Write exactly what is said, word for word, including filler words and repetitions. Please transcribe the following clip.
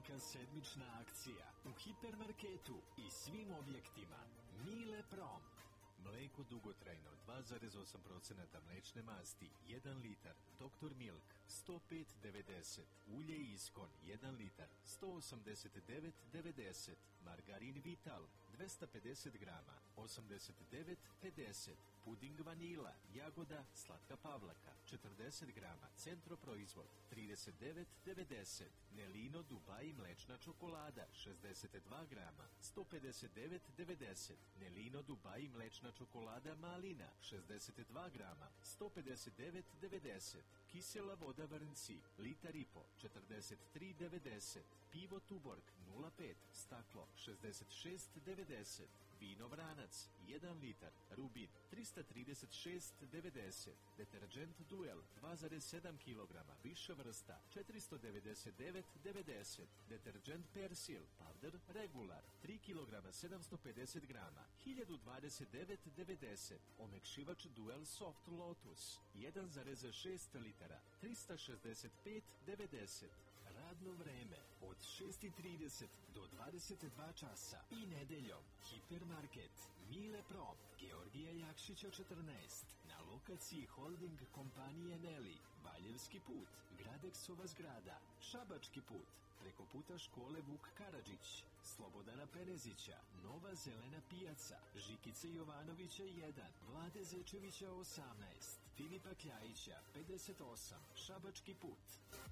velika sedmična akcija u hipermarketu i svim objektima. Mile Prom. Mleko dugotrajno dva zarez osam posto mlečne masti jedan litar, doktor Milk sto pet devedeset, ulje Iskon jedan litar sto osamdeset devet devedeset, margarin Vital dvesta pedeset grama osamdeset devet pedeset, puding vanila, jagoda, slatka pavlaka četrdeset grama, Centro proizvod trideset devet devedeset, Nelino Dubai mlečna čokolada šezdeset dva grama sto pedeset devet devedeset, Nelino Dubai mlečna čokolada malina šezdeset dva grama sto pedeset devet devedeset, kisela voda Vrnci litar i po četrdeset tri devedeset, pivo Tuborg nula pet staklo šezdeset šest devedeset, vino Vranac jedan litar, Rubin trista trideset šest devedeset, deterđent Duel dva zarez sedam kilograma, više vrsta četiristo devedeset devet devedeset, deterđent Persil Powder Regular tri kilograma sedamsto pedeset grama hiljadu dvadeset devet devedeset, omekšivač Duel Soft Lotus jedan zarez šest litara trista šezdeset pet devedeset. Radno vreme od šest i trideset do dvadeset dva časa i nedeljom. Hipermarket Mile Prom, Georgija Jakšića četrnaest, na lokaciji holding kompanije Neli, Valjevski put, Gradeksova zgrada, Šabački put, preko puta škole Vuk Karadžić, Slobodana Penezića, Nova zelena pijaca, Žikice Jovanovića jedan, Vlade Zečevića osamnaest, Filipa Kljajića pedeset osam, Šabački put.